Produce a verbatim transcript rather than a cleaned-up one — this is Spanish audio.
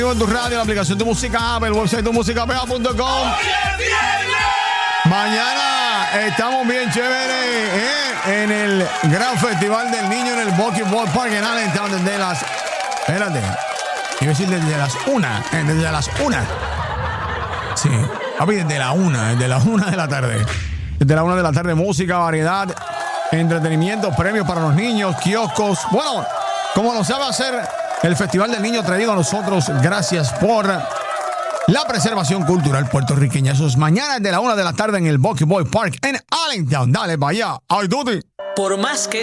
En tu radio, la aplicación Tu Música App, el website tu música pega punto com. Mañana estamos bien chévere ¿eh? en el gran festival del niño en el Bucky Ball Park en Allentown desde las. Espérate. Iba a decir desde las una. Eh, desde las una. Sí. Papi, desde la una. Desde la una de la tarde. Desde la una de la tarde, música, variedad, entretenimiento, premios para los niños, kioscos. Bueno, como lo sabe hacer el Festival del Niño traído a nosotros, gracias por la preservación cultural puertorriqueña. Eso es mañana de la una de la tarde en el Bucky Boy Park en Allentown. Dale, vaya. ¡Ay, Duty! Por más que